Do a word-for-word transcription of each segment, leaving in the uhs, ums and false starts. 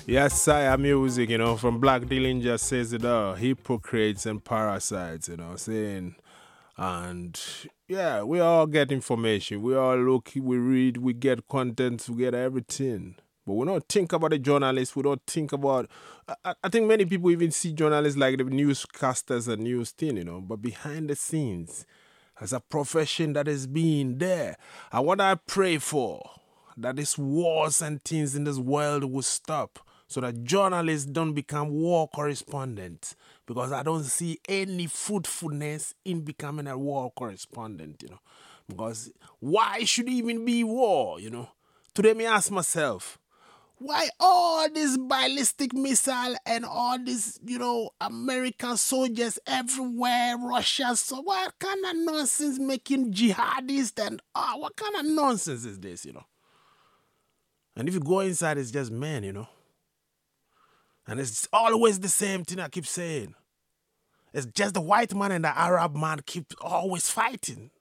Yes, I am music, you know, from Black Dillinger says it all. Hypocrites and parasites, you know, saying, and yeah, we all get information. We all look, we read, we get content, we get everything. But we don't think about the journalists. We don't think about. I, I think many people even see journalists like the newscasters and news thing, you know. But behind the scenes, as a profession that is being there, and what I pray for, that these wars and things in this world will stop so that journalists don't become war correspondents, because I don't see any fruitfulness in becoming a war correspondent, you know. Because why should it even be war, you know? Today me ask myself, why all this ballistic missile and all this, you know, American soldiers everywhere, Russia, so what kind of nonsense making jihadists and oh, what kind of nonsense is this, you know? And if you go inside, it's just men, you know. And it's always the same thing I keep saying. It's just the white man and the Arab man keep always fighting.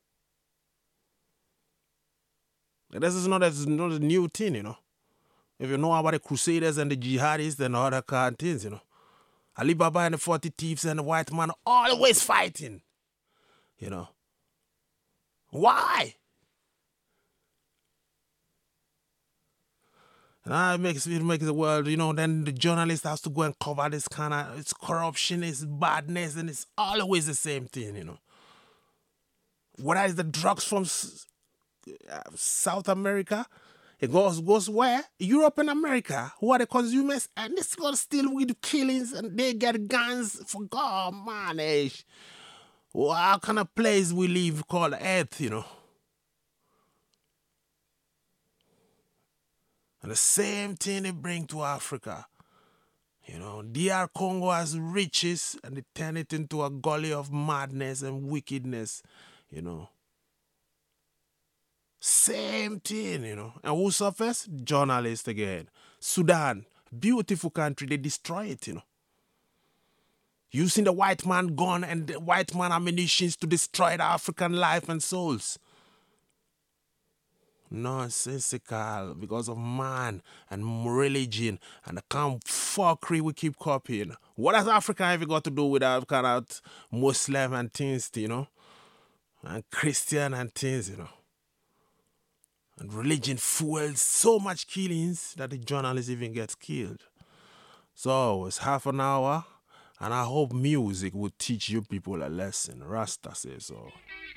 And this is not a, not a new thing, you know. If you know about the Crusaders and the jihadists and other kind of things, you know. Ali Baba and the forty thieves and the white man always fighting, you know. Why? And that makes it makes the world, you know, then the journalist has to go and cover this kind of, it's corruption, it's badness, and it's always the same thing, you know. Whether it's the drugs from uh, South America, it goes goes where? Europe and America, who are the consumers, and this goes still with killings, and they get guns for God, man, eh? What kind of place we live called Earth, you know? And the same thing they bring to Africa. You know, D R Congo has riches and they turn it into a gully of madness and wickedness, you know. Same thing, you know. And who suffers? Journalists again. Sudan, beautiful country, they destroy it, you know. Using the white man gun and the white man ammunitions to destroy the African life and souls. Nonsensical because of man and religion and the kind of fuckery we keep copying. What has Africa ever got to do with that kind of Muslim and things, you know? And Christian and things, you know? And religion fuels so much killings that the journalist even gets killed. So it's half an hour, and I hope music will teach you people a lesson. Rasta says so.